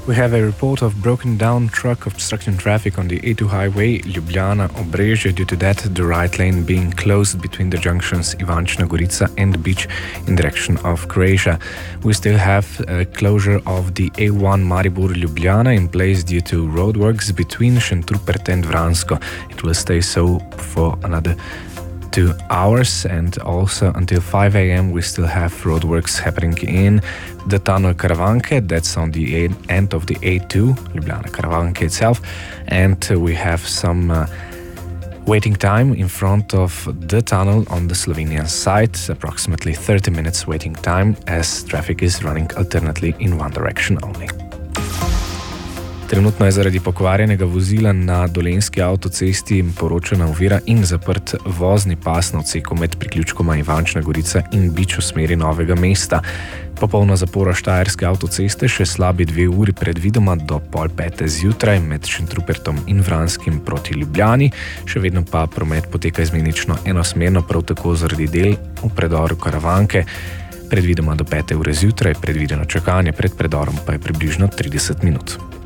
We have a report of broken down truck obstructing traffic on the A2 highway Ljubljana-Obrežje. Due to that, the right lane being closed between the junctions Ivančna Gorica and Beach in direction of Croatia. We still have a closure of the A1 Maribor-Ljubljana in place due to roadworks between Šentrupert and Vransko. It will stay so for another 2 hours, and also until 5 a.m. we still have roadworks happening in the tunnel Karavanke. That's on the end of the A2, Ljubljana Karavanke itself, and we have some waiting time in front of the tunnel on the Slovenian side, approximately 30 minutes waiting time as traffic is running alternately in one direction only. Trenutno je zaradi pokvarjenega vozila na Dolenjski avtocesti poročena ovira in zaprt vozni pas na odseku med priključkoma Ivančna Gorica in Bič v smeri Novega mesta. Popolna zapora Štajerske avtoceste še slabi 2 uri predvidoma do 4:30 zjutraj med Šentrupertom in Vranskim proti Ljubljani. Še vedno pa promet poteka izmenično enosmerno, prav tako zaradi del v predoru Karavanke. Predvidoma do 5 ure zjutraj, predvideno čakanje pred predorom pa je približno 30 minut.